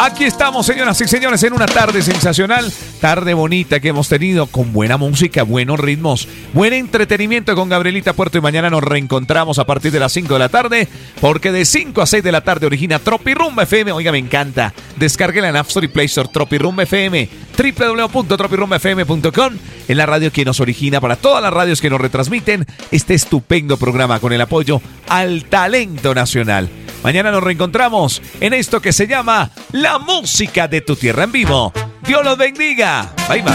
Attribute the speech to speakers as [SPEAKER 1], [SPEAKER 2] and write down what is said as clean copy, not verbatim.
[SPEAKER 1] Aquí estamos, señoras y señores, en una tarde sensacional, tarde bonita que hemos tenido, con buena música, buenos ritmos, buen entretenimiento con Gabrielita Puerto, y mañana nos reencontramos a partir de las 5 de la tarde, porque de 5 a 6 de la tarde origina Tropirumba FM. Oiga, me encanta. Descárguela en App Store y Play Store, Tropirumba FM, www.tropirumbafm.com, en la radio que nos origina para todas las radios que nos retransmiten este estupendo programa con el apoyo al talento nacional. Mañana nos reencontramos en esto que se llama La Música de tu Tierra en Vivo. Dios los bendiga. Bye, bye.